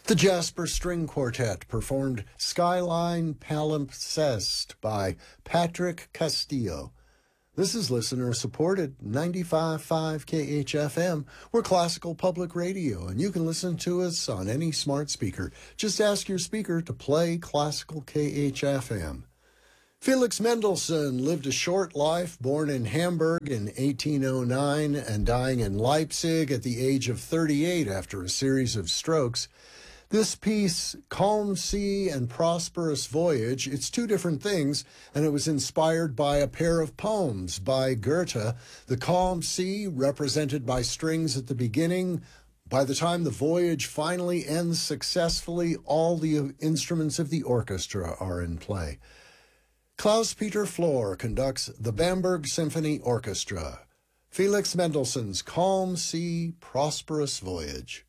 The Jasper String Quartet performed Skyline Palimpsest by Patrick Castillo. This is listener-supported 95.5 KHFM. We're classical public radio, and you can listen to us on any smart speaker. Just ask your speaker to play classical KHFM. Felix Mendelssohn lived a short life, born in Hamburg in 1809 and dying in Leipzig at the age of 38 after a series of strokes. This piece, Calm Sea and Prosperous Voyage, it's two different things, and it was inspired by a pair of poems by Goethe. The Calm Sea, represented by strings at the beginning. By the time the voyage finally ends successfully, all the instruments of the orchestra are in play. Klaus-Peter Flohr conducts the Bamberg Symphony Orchestra. Felix Mendelssohn's Calm Sea, Prosperous Voyage.